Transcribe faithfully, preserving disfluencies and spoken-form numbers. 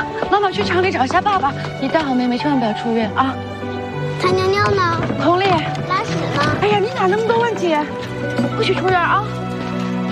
妈妈去厂里找一下爸爸，你带好妹妹，千万不要出院啊！ 她尿尿呢？ 孔丽， 拉屎呢？ 哎呀，你哪那么多问题？不许出院啊！